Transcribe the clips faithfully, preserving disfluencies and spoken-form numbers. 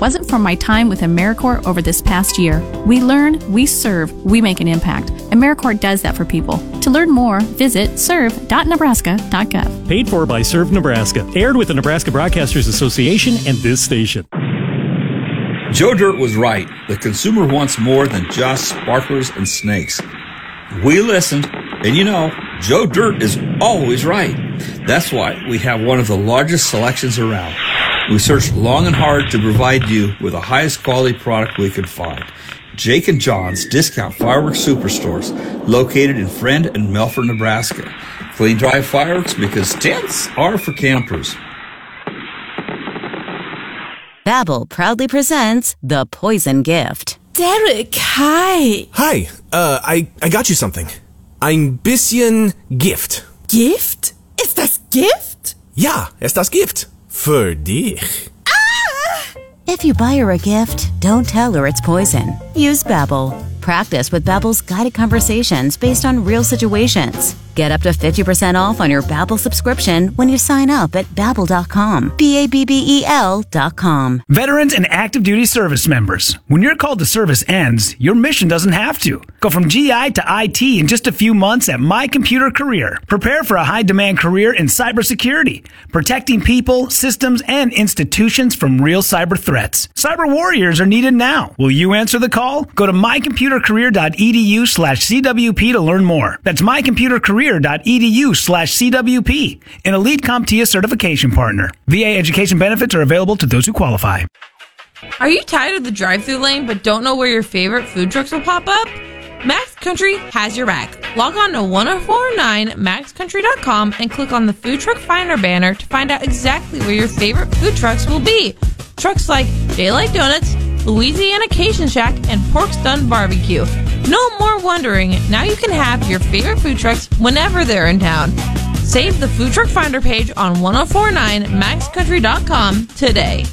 wasn't for my time with AmeriCorps over this past year. We learn, we serve, we make an impact. AmeriCorps does that for people. To learn more, visit serve dot nebraska dot gov. Paid for by Serve Nebraska. Aired with the Nebraska Broadcasters Association and this station. Joe Dirt was right. The consumer wants more than just sparklers and snakes. We listened, and you know, Joe Dirt is always right. That's why we have one of the largest selections around. We searched long and hard to provide you with the highest quality product we could find. Jake and John's Discount Fireworks Superstores, located in Friend and Melford, Nebraska. Clean, dry fireworks because tents are for campers. Babbel proudly presents The Poison Gift. Derek, hi. Hi, uh, I, I got you something. Ein bisschen Gift. Gift? Ist das Gift? Ja, ist das Gift. Für dich. Ah! If you buy her a gift, don't tell her it's poison. Use Babbel. Practice with Babbel's guided conversations based on real situations. Get up to fifty percent off on your Babbel subscription when you sign up at babbel dot com. B A B B E L dot com. Veterans and active duty service members. When your call to service ends, your mission doesn't have to. Go from G I to I T in just a few months at My Computer Career. Prepare for a high-demand career in cybersecurity, protecting people, systems, and institutions from real cyber threats. Cyber warriors are needed now. Will you answer the call? Go to my computer career dot e d u slash c w p to learn more. That's my computer career dot e d u slash c w p, an elite CompTIA certification partner. V A education benefits are available to those who qualify. Are you tired of the drive-thru lane but don't know where your favorite food trucks will pop up? Max Country has your back. Log on to ten forty-nine max country dot com and click on the Food Truck Finder banner to find out exactly where your favorite food trucks will be. Trucks like Daylight Donuts, Louisiana Cajun Shack, and Pork Stun Barbecue. No more wondering. Now you can have your favorite food trucks whenever they're in town. Save the Food Truck Finder page on ten forty-nine max country dot com today.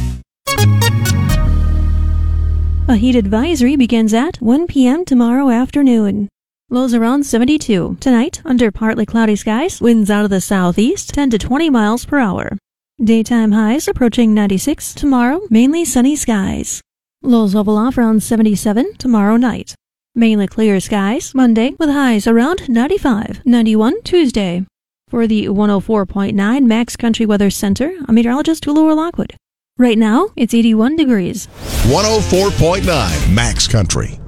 A heat advisory begins at one p.m. tomorrow afternoon. Lows around seventy-two. Tonight, under partly cloudy skies, winds out of the southeast, ten to twenty miles per hour. Daytime highs approaching ninety-six. Tomorrow, mainly sunny skies. Lows level off around seventy-seven tomorrow night. Mainly clear skies Monday with highs around ninety-five. ninety-one Tuesday. For the one oh four point nine Max Country Weather Center, I'm meteorologist Laura Lockwood. Right now, it's eighty-one degrees. one oh four point nine Max Country.